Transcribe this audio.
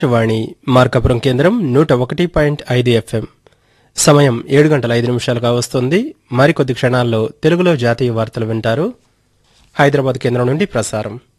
వాణి మార్కాపురం కేంద్రం 101.5 FM. సమయం 7:05 కావస్తోంది. మరికొద్ది క్షణాల్లో తెలుగులో జాతీయ వార్తలు వింటారు. హైదరాబాద్ కేంద్రం నుండి ప్రసారం.